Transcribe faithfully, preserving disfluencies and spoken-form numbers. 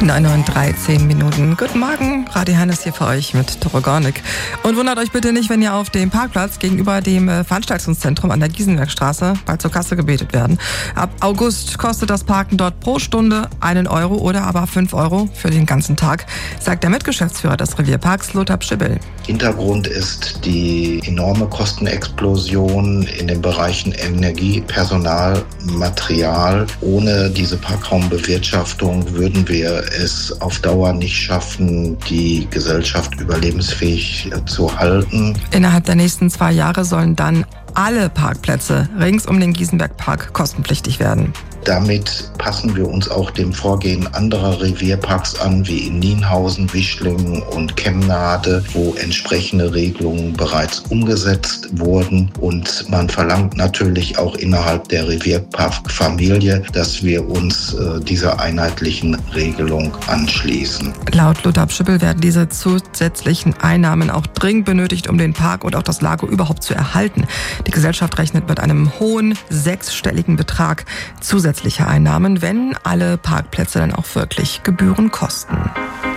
neun Uhr dreizehn Minuten. Guten Morgen, Radio Hannes hier für euch mit Tore Gornik. Und wundert euch bitte nicht, wenn ihr auf dem Parkplatz gegenüber dem Veranstaltungszentrum an der Giesenbergstraße bald zur Kasse gebetet werden. Ab August kostet das Parken dort pro Stunde einen Euro oder aber fünf Euro für den ganzen Tag, sagt der Mitgeschäftsführer des Revierparks, Lothar Pschibbel. Hintergrund ist die enorme Kostenexplosion in den Bereichen Energie, Personal, Material. Ohne diese Parkraumbewirtschaftung würden wir es auf Dauer nicht schaffen, die Gesellschaft überlebensfähig zu halten. Innerhalb der nächsten zwei Jahre sollen dann alle Parkplätze rings um den Giesenbergpark kostenpflichtig werden. Damit passen wir uns auch dem Vorgehen anderer Revierparks an, wie in Nienhausen, Wischlingen und Kemnade, wo entsprechende Regelungen bereits umgesetzt wurden. Und man verlangt natürlich auch innerhalb der Revierparkfamilie, dass wir uns äh, dieser einheitlichen Regelung anschließen. Laut Lothar Pschibbel werden diese zusätzlichen Einnahmen auch dringend benötigt, um den Park und auch das Lago überhaupt zu erhalten. Die Gesellschaft rechnet mit einem hohen sechsstelligen Betrag zusätzliche Einnahmen, wenn alle Parkplätze dann auch wirklich Gebühren kosten.